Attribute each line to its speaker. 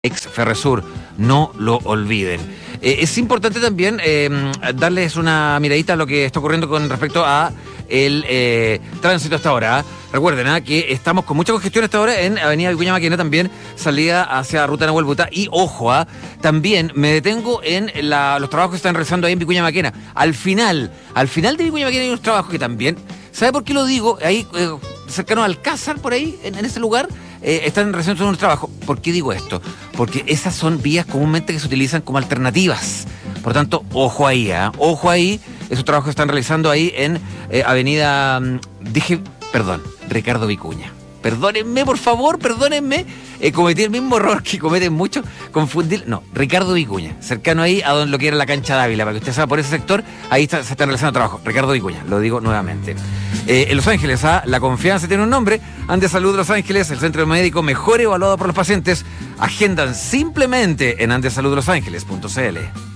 Speaker 1: ex Ferresur, no lo olviden. Es importante también darles una miradita a lo que está ocurriendo con respecto a el tránsito hasta ahora. Recuerden que estamos con mucha congestión hasta ahora en Avenida Vicuña Maquena, también salida hacia Ruta Nahuel Buta. Y ojo, también me detengo en los trabajos que están realizando ahí en Vicuña Maquena. Al final de Vicuña Maquena hay unos trabajos que también, ¿sabe por qué lo digo? Ahí cercano al Alcázar, por ahí, en ese lugar, están realizando unos trabajos. ¿Por qué digo esto? Porque esas son vías comúnmente que se utilizan como alternativas. Por tanto, ojo ahí, ojo ahí. Esos trabajos que están realizando ahí en Avenida, Ricardo Vicuña. Perdónenme, por favor, perdónenme. Cometí el mismo error que cometen muchos, confundir. No, Ricardo Vicuña, cercano ahí a donde lo que era la cancha de Ávila, para que usted sepa, por ese sector, ahí se están realizando trabajo. Ricardo Vicuña, lo digo nuevamente. En Los Ángeles, la confianza tiene un nombre. Andes Salud Los Ángeles, el centro médico mejor evaluado por los pacientes. Agendan simplemente en andesaludlosangeles.cl.